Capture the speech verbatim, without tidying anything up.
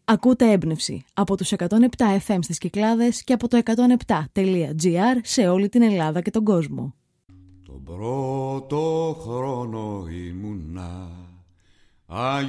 Ακούτε Έμπνευση από τους εκατόν επτά εφ εμ στις Κυκλάδες και από το εκατόν επτά τελεία τζι άρ σε όλη την Ελλάδα και τον κόσμο. Τον πρώτο χρόνο ήμουνα